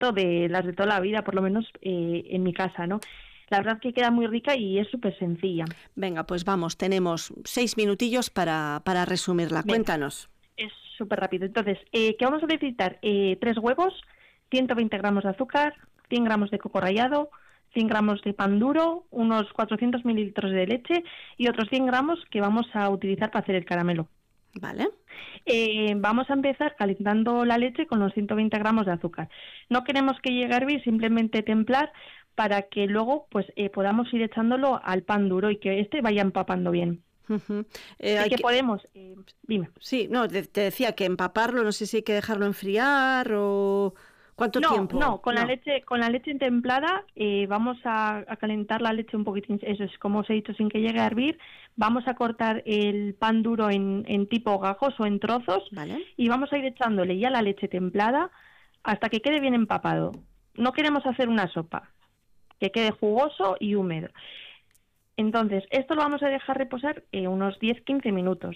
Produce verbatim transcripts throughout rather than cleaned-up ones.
resto de las de toda la vida, por lo menos eh, en mi casa, ¿no? La verdad que queda muy rica y es súper sencilla. Venga, pues vamos, tenemos seis minutillos para, para resumirla. Venga, Cuéntanos. es súper rápido. Entonces, eh, ¿qué vamos a necesitar? Eh, tres huevos, ciento veinte gramos de azúcar, cien gramos de coco rallado, cien gramos de pan duro, unos cuatrocientos mililitros de leche y otros cien gramos que vamos a utilizar para hacer el caramelo. Vale. Eh, vamos a empezar calentando la leche con los ciento veinte gramos de azúcar. No queremos que llegue a hervir, simplemente templar para que luego pues eh, podamos ir echándolo al pan duro y que este vaya empapando bien. Uh-huh. Eh, Así hay que, que podemos, eh, dime. Sí, no, te, te decía que empaparlo, no sé si hay que dejarlo enfriar o cuánto no, tiempo. No, con no. la leche, con la leche templada eh, vamos a, a calentar la leche un poquitín, eso es como os he dicho, sin que llegue a hervir. Vamos a cortar el pan duro en, en tipo gajos o en trozos, vale. Y vamos a ir echándole ya la leche templada hasta que quede bien empapado. No queremos hacer una sopa, que quede jugoso y húmedo. Entonces, esto lo vamos a dejar reposar eh, unos diez a quince minutos.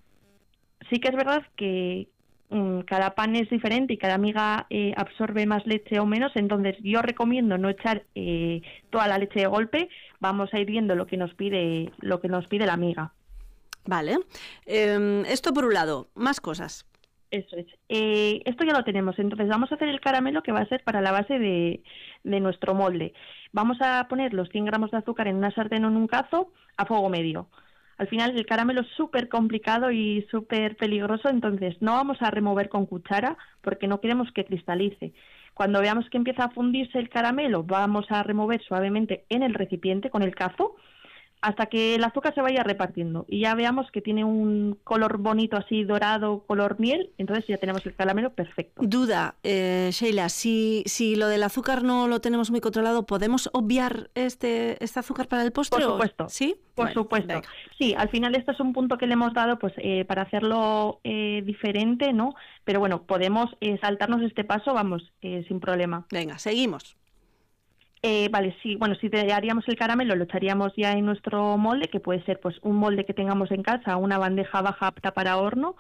Sí que es verdad que um, cada pan es diferente y cada miga eh, absorbe más leche o menos, entonces yo recomiendo no echar eh, toda la leche de golpe, vamos a ir viendo lo que nos pide, lo que nos pide la miga. Vale. Eh, esto por un lado, más cosas. Eso es. Eh, esto ya lo tenemos, entonces vamos a hacer el caramelo que va a ser para la base de, de nuestro molde. Vamos a poner los cien gramos de azúcar en una sartén o en un cazo a fuego medio. Al final el caramelo es súper complicado y súper peligroso, entonces no vamos a remover con cuchara porque no queremos que cristalice. Cuando veamos que empieza a fundirse el caramelo, vamos a remover suavemente en el recipiente con el cazo hasta que el azúcar se vaya repartiendo y ya veamos que tiene un color bonito así dorado, color miel, entonces ya tenemos el caramelo perfecto. Duda, eh, Sheila, si, si lo del azúcar no lo tenemos muy controlado, ¿podemos obviar este, este azúcar para el postre? Por supuesto. ¿Sí? Por bueno, supuesto. Venga. Sí, al final este es un punto que le hemos dado pues eh, para hacerlo eh, diferente, ¿no? Pero bueno, podemos eh, saltarnos este paso, vamos, eh, sin problema. Venga, seguimos. Eh, vale, sí, bueno, si te haríamos el caramelo, lo echaríamos ya en nuestro molde, que puede ser pues un molde que tengamos en casa, una bandeja baja apta para horno.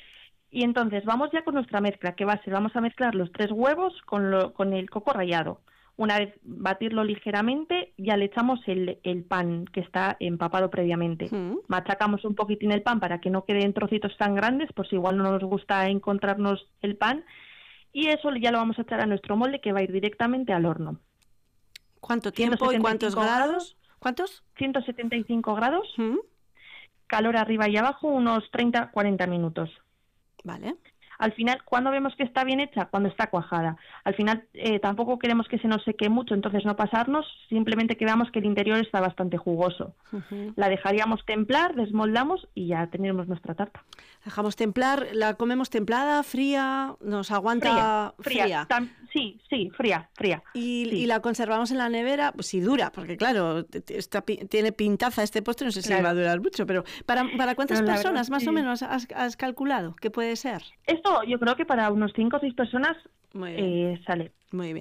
Y entonces vamos ya con nuestra mezcla, que va a ser, vamos a mezclar los tres huevos con, lo, con el coco rallado. Una vez batirlo ligeramente, ya le echamos el, el pan que está empapado previamente. Mm. Machacamos un poquitín el pan para que no quede en trocitos tan grandes, por si igual no nos gusta encontrarnos el pan. Y eso ya lo vamos a echar a nuestro molde, que va a ir directamente al horno. ¿Cuánto tiempo y cuántos grados? ¿Cuántos? ciento setenta y cinco grados. ¿Mm? Calor arriba y abajo, unos treinta a cuarenta minutos. Vale. Al final, ¿cuándo vemos que está bien hecha? Cuando está cuajada. Al final, eh, tampoco queremos que se nos seque mucho, entonces no pasarnos, simplemente que veamos que el interior está bastante jugoso. Uh-huh. La dejaríamos templar, desmoldamos y ya tendremos nuestra tarta. Dejamos templar, ¿la comemos templada, fría? ¿Nos aguanta fría? fría. fría. Tam- sí, sí, fría, fría. ¿Y, sí. ¿Y la conservamos en la nevera? Pues sí, dura, porque claro, está, tiene pintaza este postre, no sé si claro. va a durar mucho, pero ¿para, para cuántas no, personas verdad, más sí. o menos has, has calculado? ¿Qué puede ser? Esto yo creo que para unos cinco o seis personas Muy bien. Eh, sale. Muy bien.